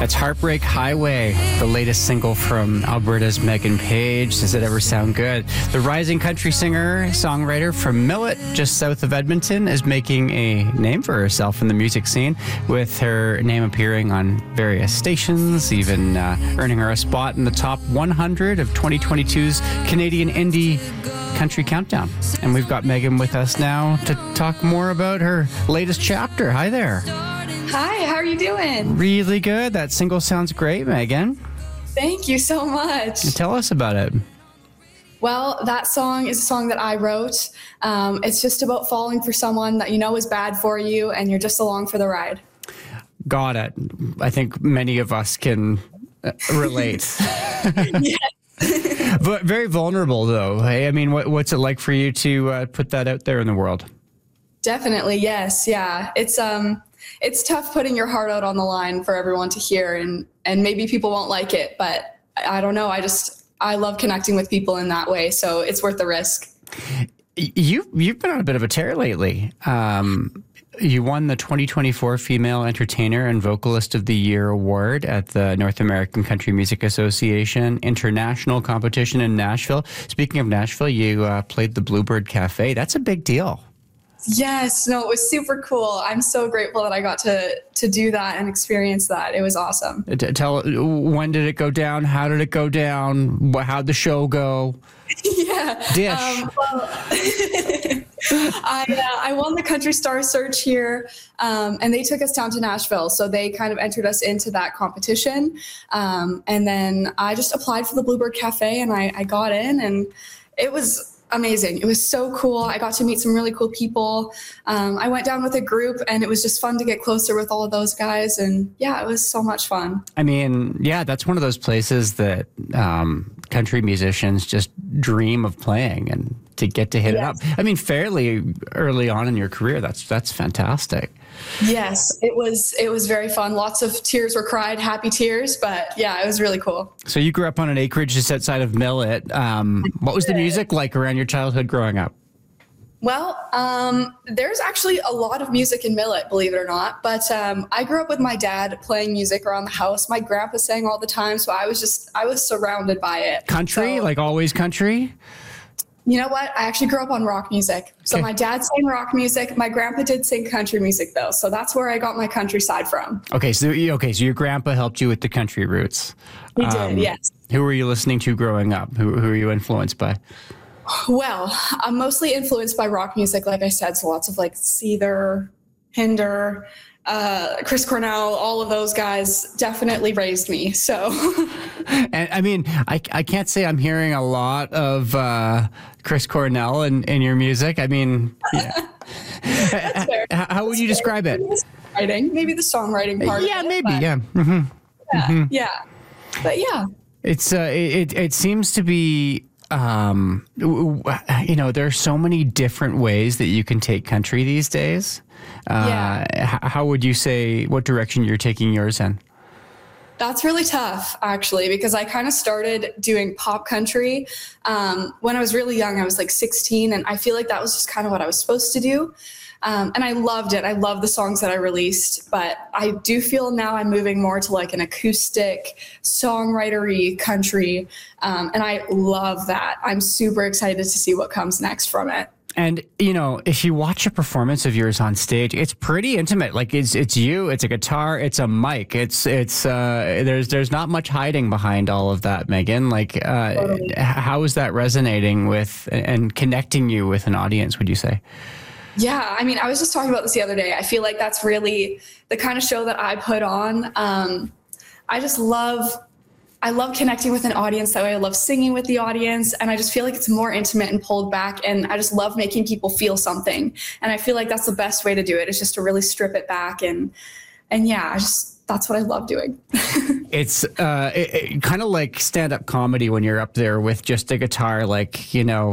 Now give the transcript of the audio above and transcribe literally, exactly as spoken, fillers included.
That's Heartbreak Highway, the latest single from Alberta's Megan Page. Does it ever sound good? The rising country singer, songwriter from Millet, just south of Edmonton, is making a name for herself in the music scene, with her name appearing on various stations, even uh, earning her a spot in the top one hundred of twenty twenty-two's Canadian Indie Country Countdown. And we've got Megan with us now to talk more about her latest chapter. Hi there. Hi, how are you doing? Really good. That single sounds great, Megan. Thank you so much. Tell us about it. Well, that song is a song that I wrote. Um, it's just about falling for someone that you know is bad for you, and you're just along for the ride. Got it. I think many of us can uh, relate. Yes. But very vulnerable, though. Hey, I mean, what, what's it like for you to uh, put that out there in the world? Definitely, yes. Yeah. It's um, it's tough putting your heart out on the line for everyone to hear, and, and maybe people won't like it, but I, I don't know. I just, I love connecting with people in that way, so it's worth the risk. You, you've been on a bit of a tear lately. Um, you won the twenty twenty-four Female Entertainer and Vocalist of the Year Award at the North American Country Music Association International Competition in Nashville. Speaking of Nashville, you uh, played the Bluebird Cafe. That's a big deal. Yes, no, it was super cool. I'm so grateful that I got to to do that and experience that. It was awesome. T- Tell, when did it go down? How did it go down? Wh- How'd the show go? Yeah. Dish. Um, well, I, uh, I won the Country Star Search here, um, and they took us down to Nashville. So they kind of entered us into that competition. Um, and then I just applied for the Bluebird Cafe, and I, I got in, and it was amazing. It was so cool. I got to meet some really cool people. Um, I went down with a group, and it was just fun to get closer with all of those guys. And yeah, it was so much fun. I mean, yeah, that's one of those places that um, country musicians just dream of playing, and to get to hit Yes. it up. I mean, fairly early on in your career, that's that's fantastic. Yes, it was it was very fun. Lots of tears were cried, happy tears, but yeah, it was really cool. So you grew up on an acreage just outside of Millet. Um, what was the music like around your childhood growing up? Well, um, there's actually a lot of music in Millet, believe it or not. But um, I grew up with my dad playing music around the house. My grandpa sang all the time, so I was just I was surrounded by it. Country, So, like always country? you know what? I actually grew up on rock music. So Okay. my dad sang rock music. My grandpa did sing country music though, so that's where I got my country side from. Okay, so okay, so your grandpa helped you with the country roots. He did, Um, yes. Who were you listening to growing up? Who, who were you influenced by? Well, I'm mostly influenced by rock music, like I said. So lots of like Seether, Hinder, uh, Chris Cornell, all of those guys definitely raised me. So And I mean, I, I can't say I'm hearing a lot of uh, Chris Cornell in, in your music. I mean, yeah. that's fair. H- how would you describe it? Writing, maybe the songwriting part. Yeah, of it, maybe. but Yeah. hmm yeah, yeah. But yeah, It's uh, it it seems to be um, w- w- you know, there are so many different ways that you can take country these days. Uh, Yeah. h- how would you say what direction you're taking yours in? that's really tough actually, because I kind of started doing pop country um, when I was really young. I was like sixteen, and I feel like that was just kind of what I was supposed to do. Um, and I loved it. I love the songs that I released, but I do feel now I'm moving more to like an acoustic, songwritery country. Um, and I love that. I'm super excited to see what comes next from it. And you know, if you watch a performance of yours on stage, it's pretty intimate. Like it's it's you, it's a guitar, it's a mic, it's it's uh, there's there's not much hiding behind all of that, Megan. Like, uh, Totally. h- how is that resonating with and connecting you with an audience? Would you say? Yeah, I mean, I was just talking about this the other day. I feel like that's really the kind of show that I put on. Um, I just love, I love connecting with an audience that way. I love singing with the audience, and I just feel like it's more intimate and pulled back. And I just love making people feel something. And I feel like that's the best way to do it. Is just to really strip it back and, and yeah, I just that's what I love doing. It's uh, it, it, kind of like stand-up comedy when you're up there with just a guitar, like, you know,